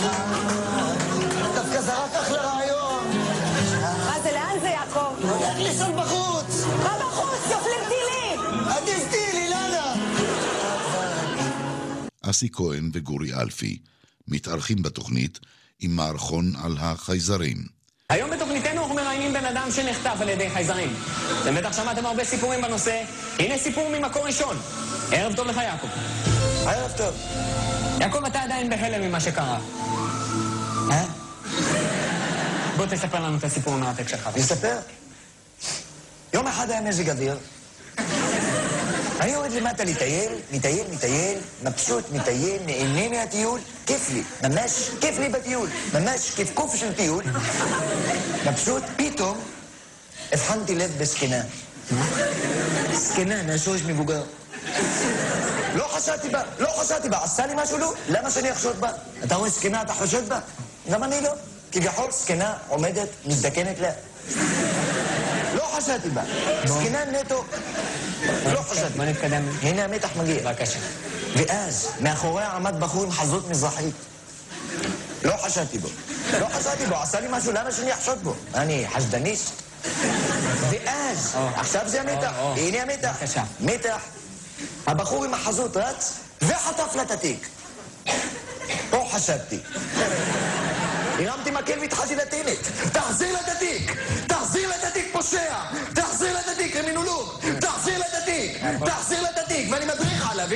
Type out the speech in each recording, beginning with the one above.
דווקא זה רק אחלה רעיון. מה זה, לאן זה, יעקב? הולך לישון בחוץ. מה בחוץ? יופלים טילים! עדיף טיל, אילנה. אסי כהן וגורי אלפי מתארחים בתוכנית עם מערכון על החייזרים. היום בתוכניתנו אנחנו מראיינים בן אדם שנחטף על ידי חייזרים. אתם בטח שמעתם הרבה סיפורים בנושא. הנה סיפור ממקור ראשון. ערב טוב לך, יעקב. ערב טוב. יעקב, אתה עדיין בהלם ממה שקרה. בוא תספר לנו את הסיפור המרתק שלך. נספר? יום אחד היה מזג אוויר. אני יורד למטה לטייל, מבסוט, מטייל, נהנה מהטיול. כיף לי, ממש כיף לי בטיול. ממש כיף קוף של טיול. מבסוט, פתאום הבחנתי לב בסקנה. סקנה, מהשורש מבוגר. לא חשדתי בה, עשה לי משהו לא? למה שאני אחשוד בה? אתה רואה סקנה, אתה חושד בה? גם אני לא. כביכול סקנה עומדת, מזדקנת לה. לא חשדתי בה. סקנה נטו. לא חשדתי. בוא נתקדם. הנה המתח מגיע. בבקשה. ואז, מאחוריה עמד בחור עם חזות מזרחית. לא חשדתי בו, עשה לי משהו, למה שאני אחשוד בו? אני חשדניסט. ואז, עכשיו זה המתח, הנה המתח. בבקשה. מתח. הבחור עם החזות רץ, וחטף לה את התיק. פה חשדתי. הרמתי מקל והתחלתי לטינית. תחזיר לה את התיק, פושע! תחזיר לה את התיק, קרימינולוג! תחזיר לה את התיק! ואני מדריך עליו,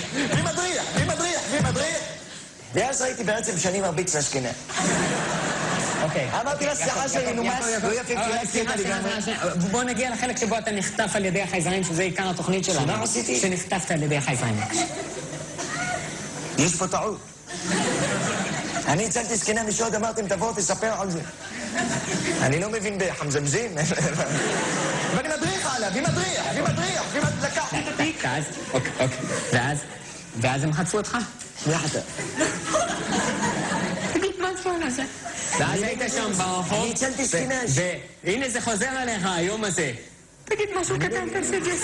ומדריך. ואז ראיתי בעצם שאני מרביץ לשכנה. אוקיי. אמרתי לה, סליחה שלי, נומס, לא יפה, סליחה, בוא נגיע לחלק שבו אתה נחטף על ידי החייזרים, שזה עיקר התוכנית שלנו. מה עשיתי? שנחטפת על ידי החייזרים. יש פה טעות. אני הצלתי סכנה משוד, אמרתם, תבואו, תספר על זה. אני לא מבין בחמזמזים. ואני מדריך עליו, לקחתי את התיק. ואז הם חטפו אותך? יחד. תגיד, מה זה על זה? ואז היית שם ברחוב. אני הצלתי סכנה. והנה זה חוזר עליך היום הזה. תגיד משהו קטן, תעשה את זה.